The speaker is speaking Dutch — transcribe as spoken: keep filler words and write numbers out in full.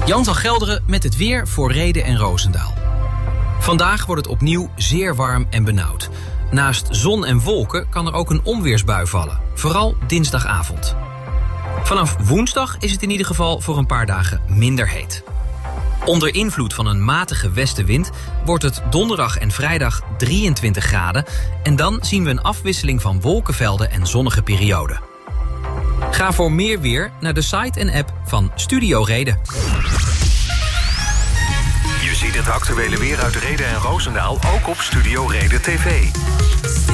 Jan van Gelderen met het weer voor Rheden en Roosendaal. Vandaag wordt het opnieuw zeer warm en benauwd. Naast zon en wolken kan er ook een onweersbui vallen. Vooral dinsdagavond. Vanaf woensdag is het in ieder geval voor een paar dagen minder heet. Onder invloed van een matige westenwind wordt het donderdag en vrijdag drieëntwintig graden... en dan zien we een afwisseling van wolkenvelden en zonnige perioden. Ga voor meer weer naar de site en app van Studio Reden. Je ziet het actuele weer uit Rheden en Roosendaal ook op Studio Reden T V.